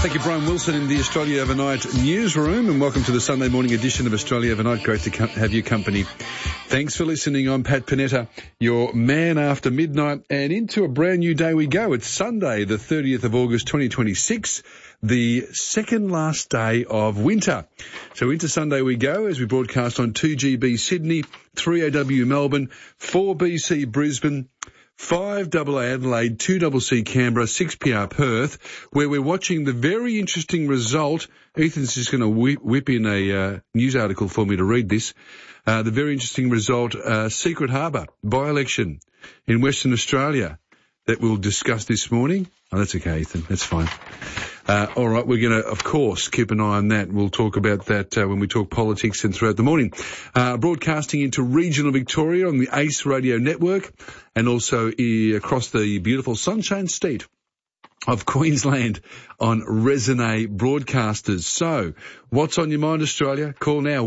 Thank you, Brian Wilson in the Australia Overnight newsroom, and welcome to the Sunday morning edition of Australia Overnight. Great to have your company. Thanks for listening. I'm Pat Panetta, your man after midnight, and into a brand new day we go. It's Sunday, the 30th of August, 2026, the second last day of winter. So into Sunday we go as we broadcast on 2GB Sydney, 3AW Melbourne, 4BC Brisbane, 5AA Adelaide, 2CC Canberra, 6PR Perth, where we're watching the very interesting result. Ethan's just going to whip in a news article for me to read this. The very interesting result, Secret Harbour by-election in Western Australia that we'll discuss this morning. Oh, that's okay, Ethan. That's fine. All right, we're going to, of course, keep an eye on that. We'll talk about that when we talk politics and throughout the morning. Broadcasting into regional Victoria on the ACE radio network and also across the beautiful Sunshine State of Queensland on Resonate Broadcasters. So, what's on your mind, Australia? Call now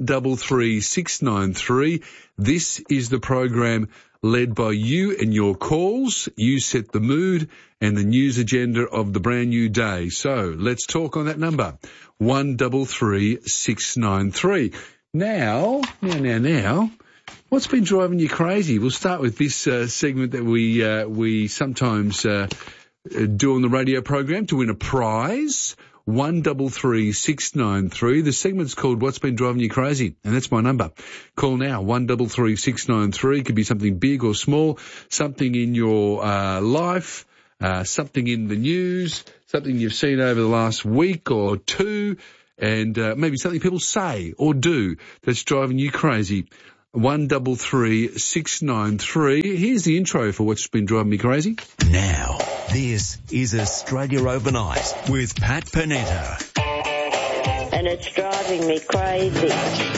133693. This is the program led by you and your calls. You set the mood and the news agenda of the brand new day. So let's talk on that number, 133693. Now, what's been driving you crazy? We'll start with this segment that we sometimes do on the radio program to win a prize. 133693. The segment's called What's Been Driving You Crazy, and that's my number. Call now, 133693. Could be something big or small, something in your life, something in the news, something you've seen over the last week or two, and maybe something people say or do that's driving you crazy. 133693. Here's the intro for What's Been Driving Me Crazy. Now, this is Australia Overnight with Pat Panetta. And it's driving me crazy.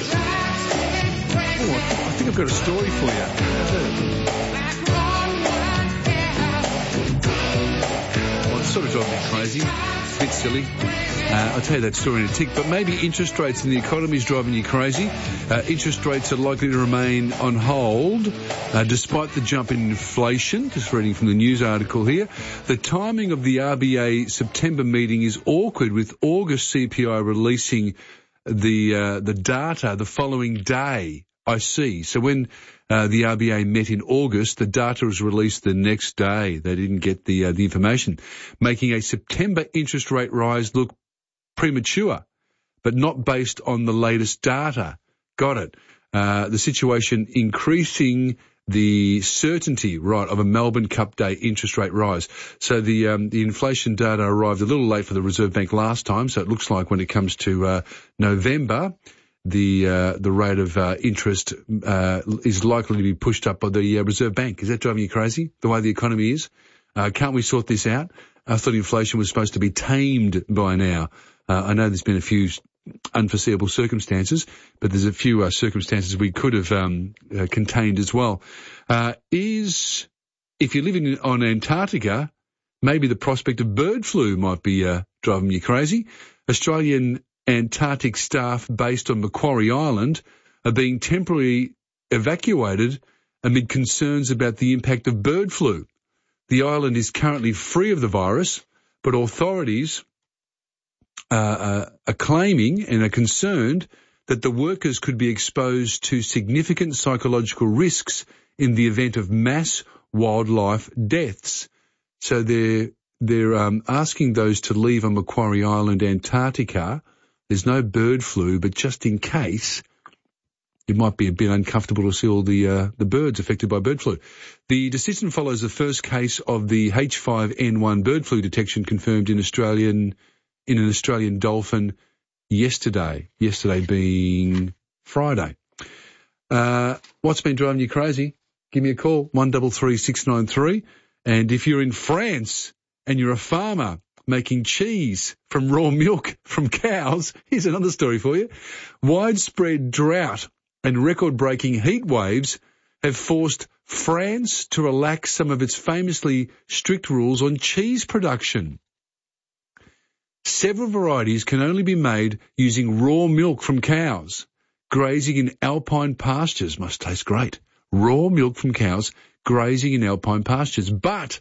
Oh, I think I've got a story for you. Well, it's sort of driving me crazy. It's a bit silly. I'll tell you that story in a tick, but maybe interest rates in the economy is driving you crazy. Interest rates are likely to remain on hold despite the jump in inflation. Just reading from the news article here. The timing of the RBA September meeting is awkward, with August CPI releasing the data the following day. I see. So when the RBA met in August, the data was released the next day. They didn't get the information, making a September interest rate rise look premature, but not based on the latest data. Got it. The situation increasing the certainty, right, of a Melbourne Cup Day interest rate rise. So the inflation data arrived a little late for the Reserve Bank last time, so it looks like when it comes to November, the rate of interest is likely to be pushed up by the Reserve Bank. Is that driving you crazy, the way the economy is? Can't we sort this out? I thought inflation was supposed to be tamed by now. I know there's been a few unforeseeable circumstances, but there's a few circumstances we could have contained as well. If you're living on Antarctica, maybe the prospect of bird flu might be driving you crazy. Australian Antarctic staff based on Macquarie Island are being temporarily evacuated amid concerns about the impact of bird flu. The island is currently free of the virus, but authorities are claiming and are concerned that the workers could be exposed to significant psychological risks in the event of mass wildlife deaths. So they're asking those to leave on Macquarie Island, Antarctica. There's no bird flu, but just in case, it might be a bit uncomfortable to see all the birds affected by bird flu. The decision follows the first case of the H5N1 bird flu detection confirmed in an Australian dolphin yesterday being Friday. What's been driving you crazy? Give me a call, 133693. And if you're in France and you're a farmer making cheese from raw milk from cows, here's another story for you. Widespread drought and record-breaking heat waves have forced France to relax some of its famously strict rules on cheese production. Several varieties can only be made using raw milk from cows. Grazing in alpine pastures must taste great. Raw milk from cows grazing in alpine pastures. But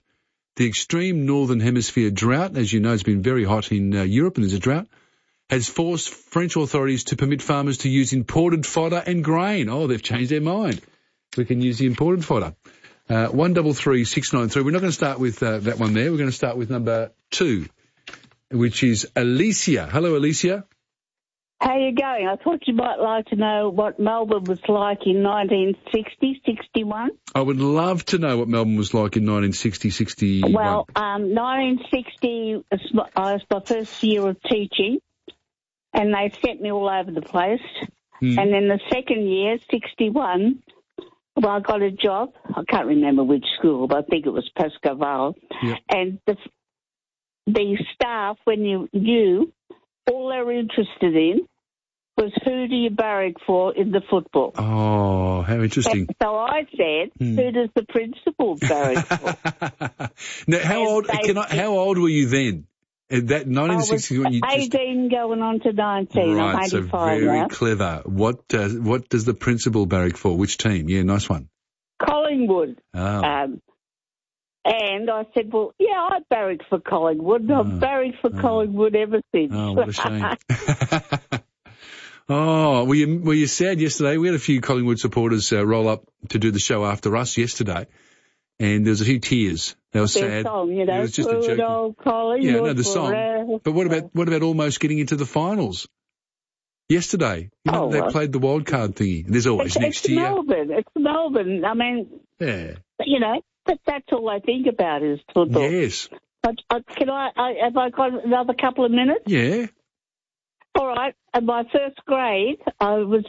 The extreme northern hemisphere drought, as you know, has been very hot in Europe, and there's a drought, has forced French authorities to permit farmers to use imported fodder and grain. Oh, they've changed their mind. We can use the imported fodder. 133693. We're not going to start with that one there. We're going to start with number 2, which is Alicia. Hello, Alicia. How are you going? I thought you might like to know what Melbourne was like in 1960, 61. I would love to know what Melbourne was like in 1960, 61. Well, 1960 was my first year of teaching, and they sent me all over the place. And then the second year, 61, well, I got a job. I can't remember which school, but I think it was Pascoval. Yep. And the staff, when you knew, all they were interested in was who do you barrack for in the football. Oh, how interesting. And so I said, who does the principal barrack for? Now, how old were you then? That 1960 when you 18 going on to 19. Right, I'm 85 so very now. clever. What does the principal barrack for? Which team? Yeah, nice one. Collingwood. Oh. And I said, well, yeah, I barracked for Collingwood. I've barracked for Collingwood ever since. Oh, what a shame. Oh, were you sad yesterday? We had a few Collingwood supporters roll up to do the show after us yesterday, and there was a few tears. They were sad. Song, you know, it was just a joke. Old Collingwood. Yeah, no, the song. But what about almost getting into the finals? Yesterday, they played the wild card thingy. There's always next year. It's Melbourne. I mean, yeah. You know, that's all I think about is football. Yes. But have I got another couple of minutes? Yeah. All right. In my first grade, I was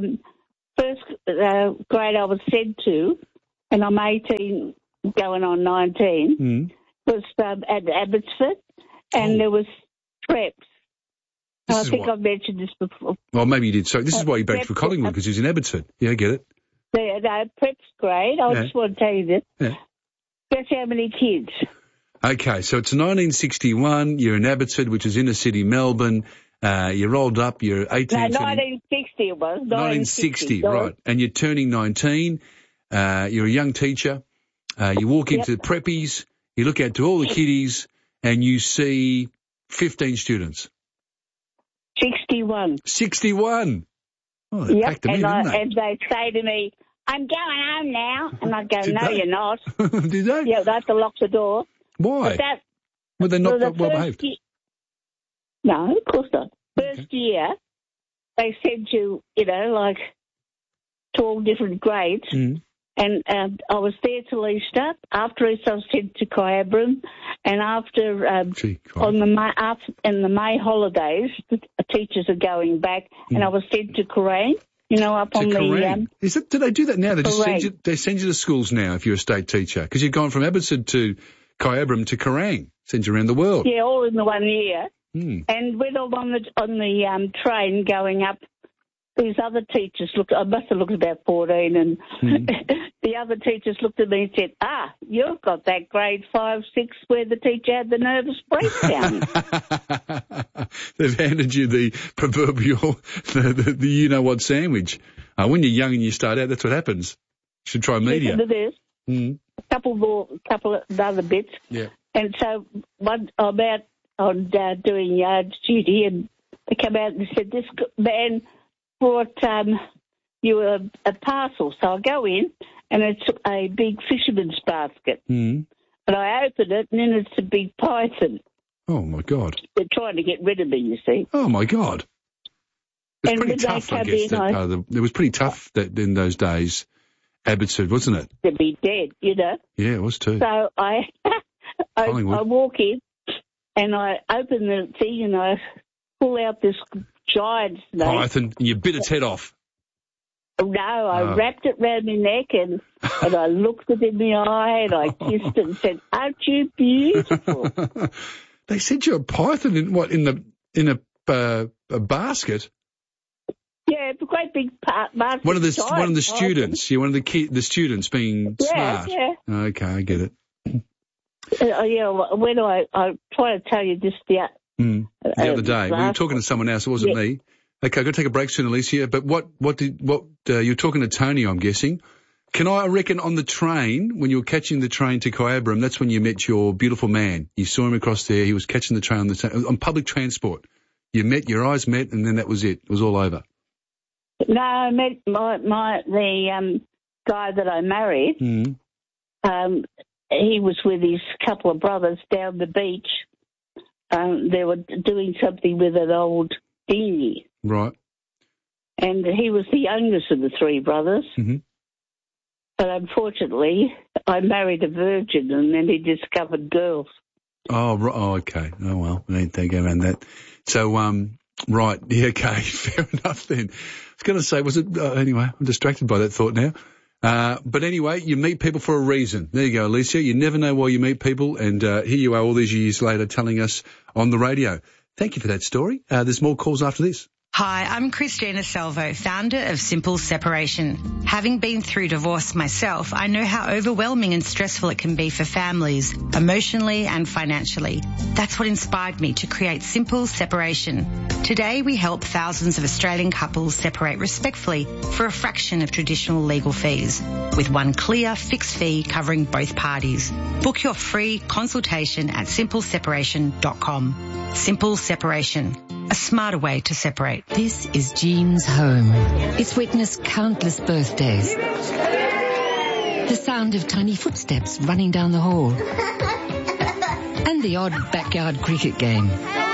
grade I was sent to, and I'm 18, going on 19. Was at Abbotsford, and there was preps. I think I've mentioned this before. Well, maybe you did. So this is why you barracked for Collingwood, because he was in Abbotsford. Yeah, I get it. Preps grade. I just want to tell you this. Yeah. Guess how many kids? Okay, so it's 1961. You're in Abbotsford, which is inner city Melbourne. You rolled up. You're 18. No, 1960 it was. 1960, right. And you're turning 19. You're a young teacher. You walk into the preppies. You look out to all the kiddies, and you see 15 students. 61. 61. Oh, they packed them in, didn't they? And they say to me, I'm going home now. And I go, no, you're not. Did they? Yeah, they have to lock the door. Why? Were they not well behaved? No, of course not. First year, they sent you, like 12 different grades. And I was there till Easter. After Easter, I was sent to Kyabram. And after, in the May holidays, the teachers are going back, and I was sent to Kerrang, up on the... Do they do that now? They send you to schools now if you're a state teacher, because you've gone from Abbotsford to Kyabram to Kerrang. Send you around the world. Yeah, all in the 1 year. And when I'm on the train going up, these other teachers I must have looked about 14, and the other teachers looked at me and said, you've got that grade 5, 6 where the teacher had the nervous breakdown. They've handed you the proverbial, the you-know-what sandwich. When you're young and you start out, that's what happens. You should try media. Listen to this. A couple of other bits. Yeah. And so I'm out on doing yard duty, and they come out and said, this man brought you a parcel. So I go in, and it's a big fisherman's basket. And I open it, and then it's a big python. Oh, my God. They're trying to get rid of me, you see. Oh, my God. It was pretty tough, I guess. It was pretty tough in those days, Abbotsford, wasn't it? To be dead, Yeah, it was too. So I walk in, and I open the thing, and I pull out this giant snake. Python, and you bit its head off. No, I wrapped it round my neck, and I looked it in the eye, and I kissed it and said, aren't you beautiful? They sent you a python in a basket? Yeah, a great big basket. One of the students. Yeah, one of the students being smart. Yeah. Okay, I get it. When I try to tell you this the other day, we were talking to someone else. It wasn't me. Okay, I've got to take a break soon, Alicia. But what you're talking to Tony, I'm guessing. Can I reckon on the train, when you were catching the train to Kyabram, that's when you met your beautiful man. You saw him across there. He was catching the train on public transport. Your eyes met, and then that was it. It was all over. No, I met the guy that I married. Mm. He was with his couple of brothers down the beach. They were doing something with an old dinghy. Right. And he was the youngest of the three brothers. Mm-hmm. But unfortunately, I married a virgin, and then he discovered girls. Oh, right. Oh, okay. Oh, well, they go around that. So, right. Yeah, okay. Fair enough then. I was going to say, was it, anyway, I'm distracted by that thought now. But anyway, you meet people for a reason. There you go, Alicia. You never know why you meet people, and here you are all these years later telling us on the radio. Thank you for that story. There's more calls after this. Hi, I'm Christina Salvo, founder of Simple Separation. Having been through divorce myself, I know how overwhelming and stressful it can be for families, emotionally and financially. That's what inspired me to create Simple Separation. Today, we help thousands of Australian couples separate respectfully for a fraction of traditional legal fees, with one clear, fixed fee covering both parties. Book your free consultation at simpleseparation.com. Simple Separation. A smarter way to separate. This is Jean's home. It's witnessed countless birthdays. The sound of tiny footsteps running down the hall. And the odd backyard cricket game.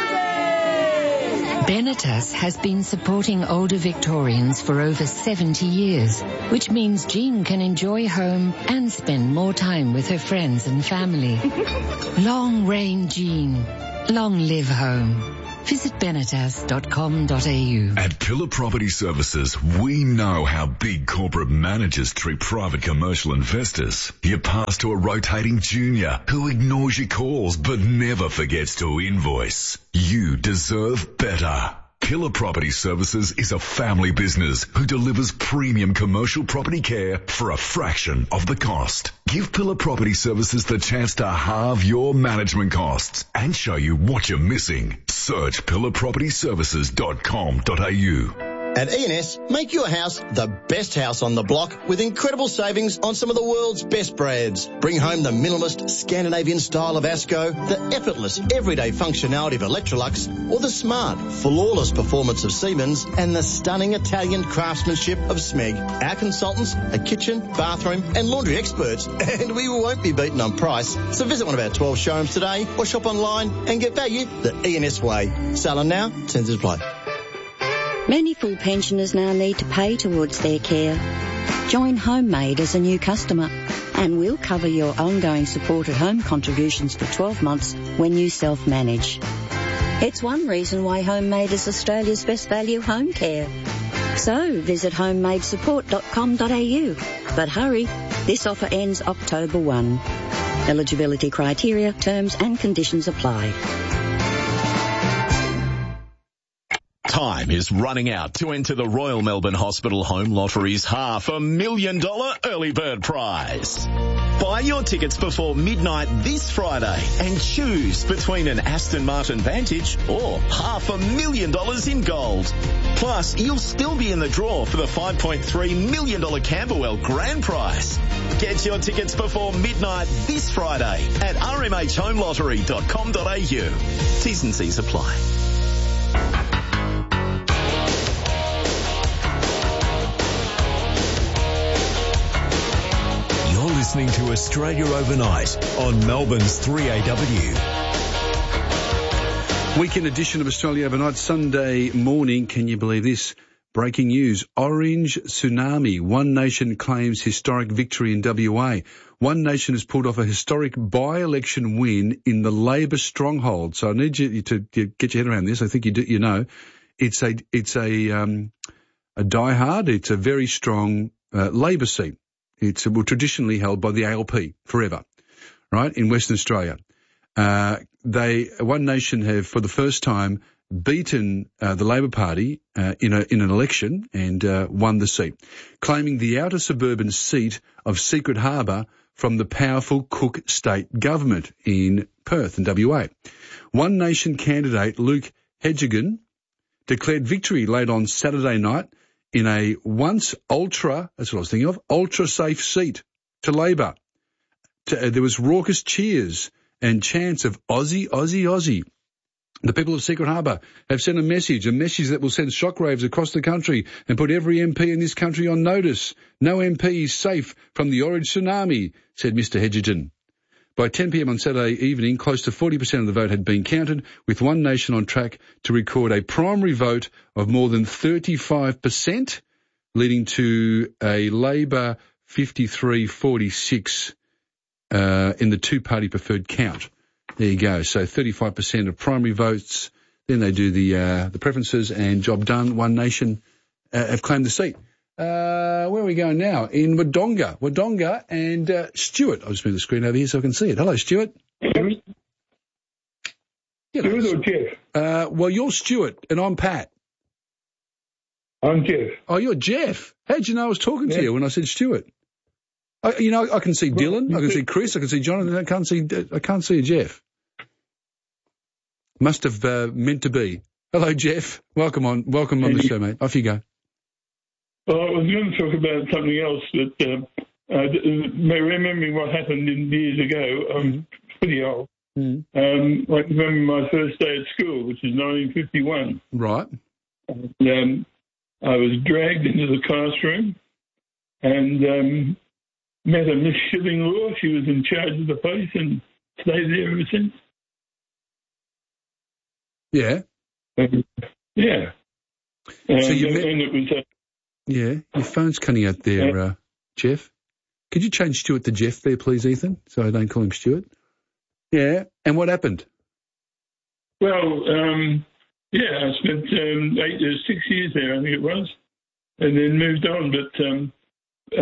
Benetas has been supporting older Victorians for over 70 years, which means Jean can enjoy home and spend more time with her friends and family. Long reign Jean. Long live home. Visit benetas.com.au. At Pillar Property Services, we know how big corporate managers treat private commercial investors. You pass to a rotating junior who ignores your calls but never forgets to invoice. You deserve better. Pillar Property Services is a family business who delivers premium commercial property care for a fraction of the cost. Give Pillar Property Services the chance to halve your management costs and show you what you're missing. Search pillarpropertyservices.com.au. At E&S, make your house the best house on the block with incredible savings on some of the world's best brands. Bring home the minimalist Scandinavian style of Asco, the effortless everyday functionality of Electrolux, or the smart, flawless performance of Siemens and the stunning Italian craftsmanship of Smeg. Our consultants are kitchen, bathroom and laundry experts, and we won't be beaten on price. So visit one of our 12 showrooms today or shop online and get value the E&S way. Selling now, terms apply. Many full pensioners now need to pay towards their care. Join Homemade as a new customer and we'll cover your ongoing supported home contributions for 12 months when you self-manage. It's one reason why Homemade is Australia's best value home care. So visit homemadesupport.com.au. But hurry, this offer ends October 1. Eligibility criteria, terms and conditions apply. Time is running out to enter the Royal Melbourne Hospital Home Lottery's $500,000 early bird prize. Buy your tickets before midnight this Friday and choose between an Aston Martin Vantage or $500,000 in gold. Plus, you'll still be in the draw for the $5.3 million Camberwell grand prize. Get your tickets before midnight this Friday at rmhhomelottery.com.au. T's and C's apply. Listening to Australia Overnight on Melbourne's 3AW. Weekend edition of Australia Overnight, Sunday morning. Can you believe this? Breaking news. Orange tsunami. One Nation claims historic victory in WA. One Nation has pulled off a historic by-election win in the Labor stronghold. So I need you to get your head around this. I think you know. It's a diehard. It's a very strong Labor seat. It's traditionally held by the ALP forever, right, in Western Australia. One Nation have, for the first time, beaten the Labor Party in an election and won the seat, claiming the outer suburban seat of Secret Harbour from the powerful Cook State Government in Perth in WA. One Nation candidate Luke Hedgegan declared victory late on Saturday night in a once ultra, that's what I was thinking of, ultra-safe seat to Labor. There was raucous cheers and chants of Aussie, Aussie, Aussie. The people of Secret Harbour have sent a message that will send shockwaves across the country and put every MP in this country on notice. No MP is safe from the orange tsunami, said Mr Hedgerton. By 10 p.m. on Saturday evening, close to 40% of the vote had been counted, with One Nation on track to record a primary vote of more than 35%, leading to a Labor 53-46 in the two-party preferred count. There you go. So 35% of primary votes. Then they do the preferences, and job done. One Nation have claimed the seat. Where are we going now? In Wodonga, and Stuart. I'll just move the screen over here so I can see it. Hello, Stuart. Stuart or Jeff? Well, you're Stuart, and I'm Pat. I'm Jeff. Oh, you're Jeff. How'd you know I was talking to you when I said Stuart? I can see Dylan, I can see Chris, I can see Jonathan. I can't see a Jeff. Must have meant to be. Hello, Jeff. Welcome on the show, mate. Off you go. Well, I was going to talk about something else, but remembering what happened years ago. I'm pretty old. I remember my first day at school, which is 1951. Right. And, I was dragged into the classroom and met a Miss Shillinglaw. She was in charge of the place and stayed there ever since. Yeah. Yeah. So you met... and it was... Yeah, your phone's cutting out there, Jeff. Could you change Stuart to Jeff there, please, Ethan, so I don't call him Stuart? Yeah, and what happened? Well, I spent 6 years there, I think it was, and then moved on. But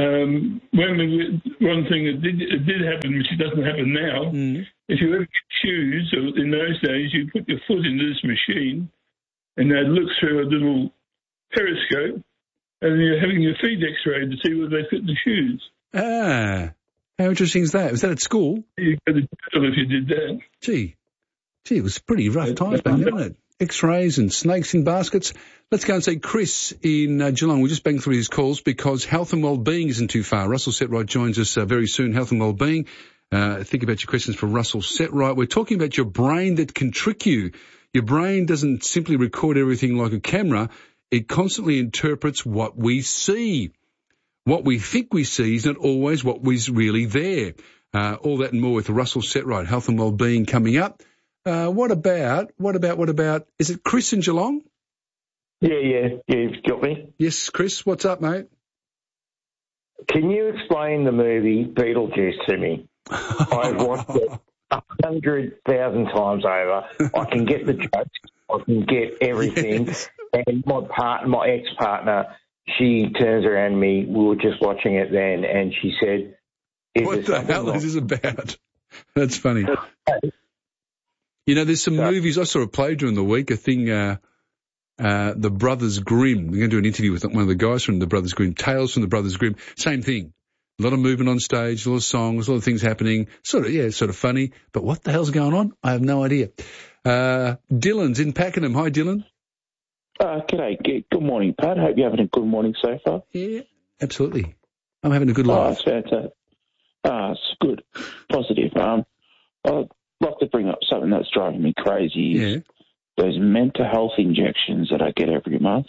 one thing that did happen, which doesn't happen now, if you ever get shoes, in those days, you put your foot into this machine, and they'd look through a little periscope, and you're having your feet x-rayed to see whether they fit in the shoes. Ah, how interesting is that? Was that at school? You go to jail if you did that. Gee, it was pretty rough times back then, wasn't it? X-rays and snakes in baskets. Let's go and see Chris in Geelong. We'll just bang through his calls because health and well-being isn't too far. Russell Setright joins us very soon, health and well-being. Think about your questions for Russell Setright. We're talking about your brain that can trick you. Your brain doesn't simply record everything like a camera. It constantly interprets what we see. What we think we see is not always what was really there. All that and more with Russell Setright, health and well-being coming up. What about, is it Chris in Geelong? Yeah, you've got me. Yes, Chris, what's up, mate? Can you explain the movie Beetlejuice to me? I've watched it 100,000 times over. I can get the jokes, I can get everything. Yes. And my ex-partner, she turns around to me, we were just watching it then, and she said... What the hell is this about? That's funny. You know, there's some movies, I saw a play during the week, The Brothers Grimm. We're going to do an interview with one of the guys from The Brothers Grimm, Tales from The Brothers Grimm. Same thing. A lot of movement on stage, a lot of songs, a lot of things happening. Sort of funny. But what the hell's going on? I have no idea. Dylan's in Pakenham. Hi, Dylan. G'day. Good morning, Pat. Hope you're having a good morning so far. Yeah, absolutely. I'm having a good life. It's fantastic. It's good. Positive. I'd like to bring up something that's driving me crazy. Yeah. Those mental health injections that I get every month.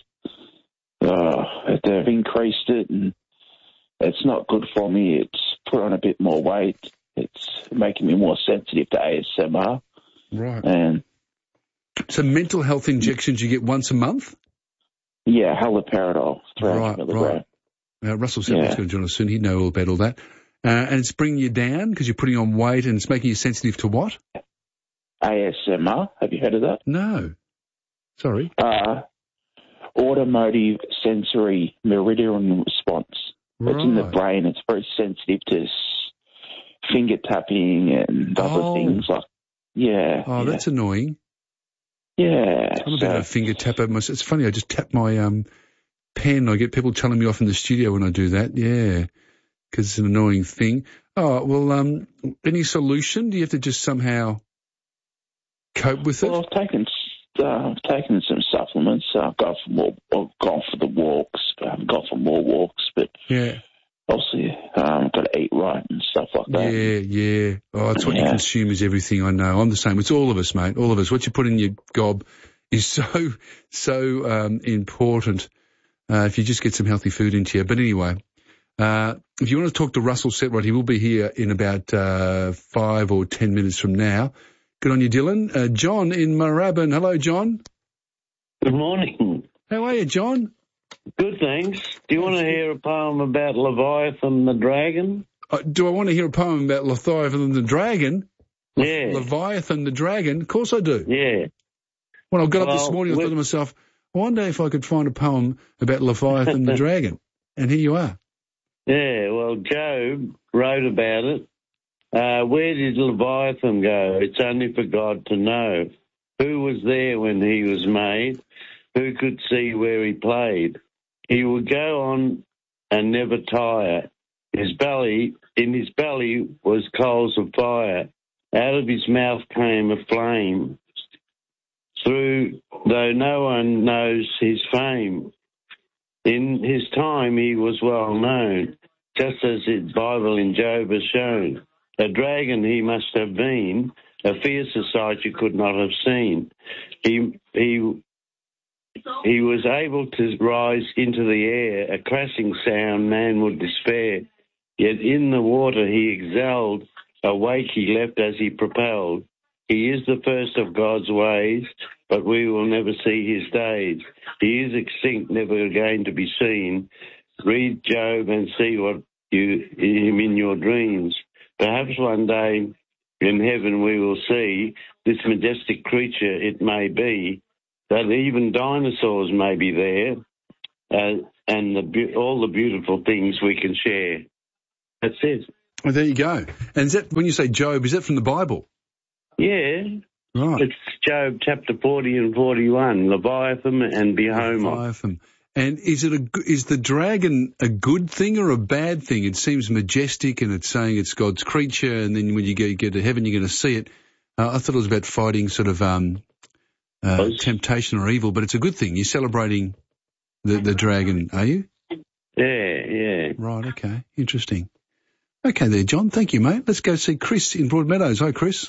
They've increased it, and it's not good for me. It's put on a bit more weight. It's making me more sensitive to ASMR. Right. And so mental health injections you get once a month? Yeah, haloperidol, 300 milligrams. Right. Russell Setright going to join us soon. He'd know all about all that. And it's bringing you down because you're putting on weight, and it's making you sensitive to what? ASMR. Have you heard of that? No. Sorry. Automotive sensory meridian response. Right. It's in the brain. It's very sensitive to finger tapping and other things like. Yeah. Oh, that's annoying. Yeah. I'm a bit of a finger tapper. It's funny. I just tap my pen. I get people telling me off in the studio when I do that. Yeah. Because it's an annoying thing. Oh, well, any solution? Do you have to just somehow cope with it? Well, I've taken some supplements. I've gone for the walks, go for more walks, but yeah. obviously got to eat right and stuff like that. Yeah. Oh, it's what you consume is everything. I know. I'm the same. It's all of us, mate. All of us. What you put in your gob is so important. If you just get some healthy food into you. But anyway, if you want to talk to Russell Setright, he will be here in about 5 or 10 minutes from now. Good on you, Dylan. John in Moorabbin. Hello, John. Good morning. How are you, John? Good, thanks. Do you want to hear a poem about Leviathan the dragon? Do I want to hear a poem about Leviathan the dragon? Yeah. Leviathan the dragon? Of course I do. Yeah. When I got up this morning, I thought to myself, I wonder if I could find a poem about Leviathan the dragon. And here you are. Yeah, well, Job wrote about it. Where did Leviathan go? It's only for God to know. Who was there when he was made? Who could see where he played? He would go on and never tire. In his belly was coals of fire. Out of his mouth came a flame. Though no one knows his fame. In his time he was well known, just as the Bible in Job has shown. A dragon he must have been, a fiercer sight you could not have seen. He was able to rise into the air, a crashing sound man would despair. Yet in the water he excelled, awake he leapt as he propelled. He is the first of God's ways, but we will never see his days. He is extinct, never again to be seen. Read Job and see him in your dreams. Perhaps one day in heaven we will see this majestic creature it may be, that even dinosaurs may be there, and all the beautiful things we can share. That's it. Well, there you go. And is that, when you say Job, is that from the Bible? Yeah. Right. It's Job chapter 40 and 41, Leviathan and Behemoth. Leviathan. And is the dragon a good thing or a bad thing? It seems majestic and it's saying it's God's creature, and then when you get to heaven, you're going to see it. I thought it was about fighting sort of temptation or evil, but it's a good thing. You're celebrating the dragon, are you? Yeah. Right, okay. Interesting. Okay there, John. Thank you, mate. Let's go see Chris in Broadmeadows. Hi, Chris.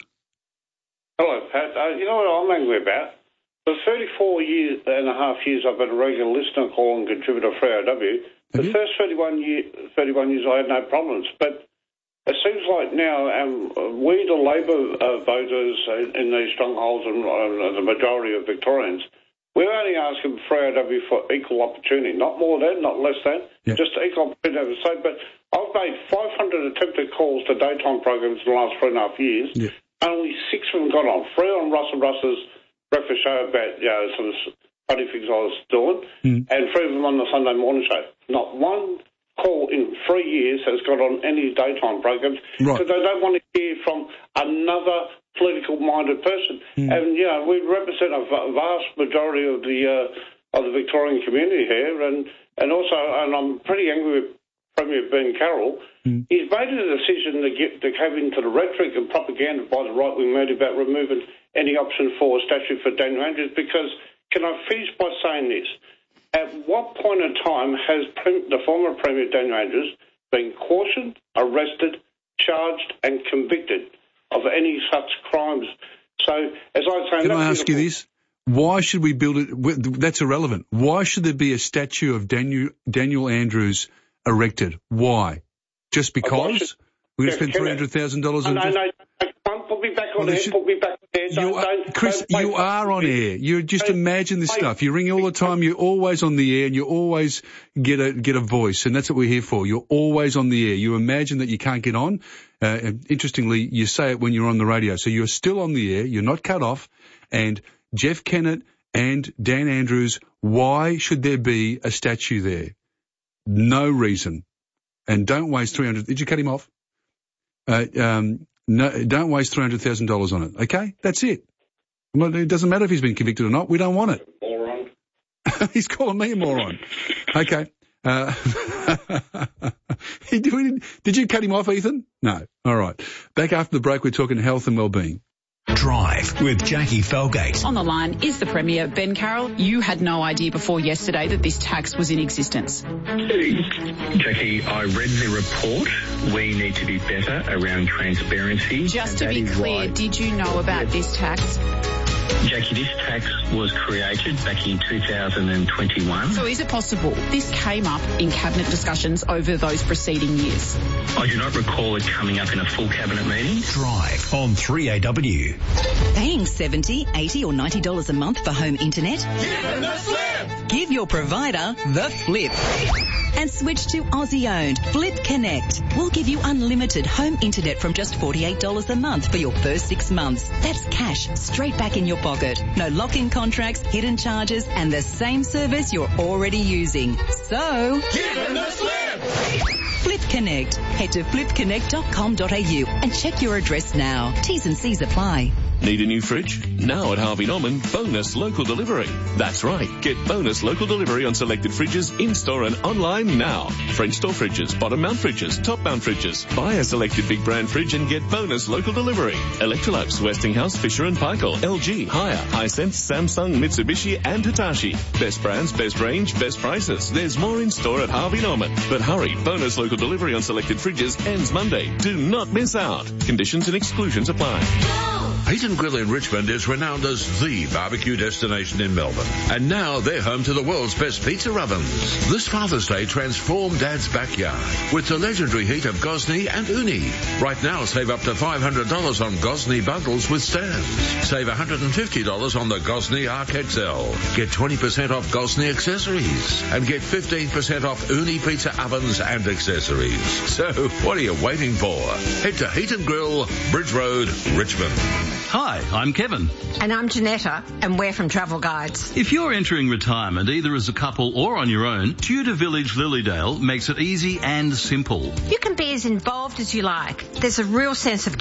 Hello, Pat. You know what I'm angry about? For 34 years and a half years, I've been a regular listener, call and contributor for AOW. The first 31 years I had no problems, but it seems like now we, the Labor voters in these strongholds and the majority of Victorians, we're only asking for AOW for equal opportunity, not more than, not less than, just equal opportunity. But I've made 500 attempted calls to daytime programs in the last 3.5 years. Yeah. Only 6 of them got on. 3 on Russell Russell's breakfast show about some funny things I was doing, and 3 of them on the Sunday morning show. Not one call in 3 years has got on any daytime programs because they don't want to hear from another political-minded person. And we represent a vast majority of the Victorian community here, and I'm pretty angry with Premier Ben Carroll. He's made a decision to cave into the rhetoric and propaganda by the right-wing media about removing any option for a statue for Daniel Andrews, because, can I finish by saying this? At what point in time has the former Premier Daniel Andrews been cautioned, arrested, charged and convicted of any such crimes? So, as I say... Can I ask you this? Why should we build it? That's irrelevant. Why should there be a statue of Daniel Andrews erected? Why? Just because? We're going to spend $300,000 on it? No, put me back on air, put me back on air. Chris, you are on air. You just imagine this stuff. You ring all the time, you're always on the air, and you always get a voice, and that's what we're here for. You're always on the air. You imagine that you can't get on. Interestingly, you say it when you're on the radio. So you're still on the air, you're not cut off, and Jeff Kennett and Dan Andrews, why should there be a statue there? No reason. And don't waste $300,000. Did you cut him off? No, don't waste $300,000 on it. Okay, that's it. It doesn't matter if he's been convicted or not. We don't want it. Moron. He's calling me a moron. Okay. Did you cut him off, Ethan? No. All right. Back after the break, we're talking health and well-being. Drive with Jackie Felgate. On the line is the Premier, Ben Carroll. You had no idea before yesterday that this tax was in existence. Jackie, I read the report. We need to be better around transparency. Just to be clear, did you know about this tax? Jackie, this tax was created back in 2021. So is it possible this came up in Cabinet discussions over those preceding years? I do not recall it coming up in a full Cabinet meeting. Drive on 3AW. Paying $70, $80 or $90 a month for home internet? Give them the flip! Give your provider the flip. And switch to Aussie-owned Flip Connect. We'll give you unlimited home internet from just $48 a month for your first 6 months. That's cash straight back in your pocket. No lock-in contracts, hidden charges, and the same service you're already using. So, give them the flip! Flip Connect. Head to flipconnect.com.au and check your address now. T's and C's apply. Need a new fridge? Now at Harvey Norman, bonus local delivery. That's right. Get bonus local delivery on selected fridges in-store and online now. French door fridges, bottom mount fridges, top mount fridges. Buy a selected big brand fridge and get bonus local delivery. Electrolux, Westinghouse, Fisher & Paykel, LG, Haier, Hisense, Samsung, Mitsubishi and Hitachi. Best brands, best range, best prices. There's more in store at Harvey Norman. But hurry, bonus local delivery on selected fridges ends Monday. Do not miss out. Conditions and exclusions apply. Heaton Grill in Richmond is renowned as the barbecue destination in Melbourne. And now they're home to the world's best pizza ovens. This Father's Day, transform Dad's backyard with the legendary heat of Gosney and Uni. Right now, save up to $500 on Gosney bundles with stands. Save $150 on the Gosney Arc XL. Get 20% off Gosney accessories. And get 15% off Uni pizza ovens and accessories. So, what are you waiting for? Head to Heaton Grill, Bridge Road, Richmond. Hi, I'm Kevin. And I'm Janetta, and we're from Travel Guides. If you're entering retirement, either as a couple or on your own, Tudor Village Lilydale makes it easy and simple. You can be as involved as you like. There's a real sense of